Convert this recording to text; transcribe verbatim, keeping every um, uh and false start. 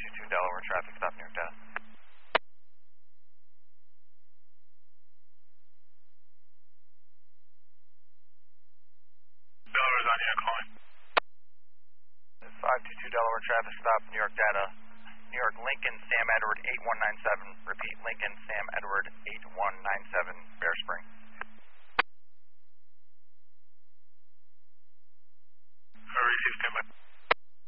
two two Delaware traffic stop New York data. Delaware's on you, calling. five two two Delaware traffic stop New York data. New York Lincoln Sam Edward eight one nine seven. Repeat, Lincoln Sam Edward eight one nine seven.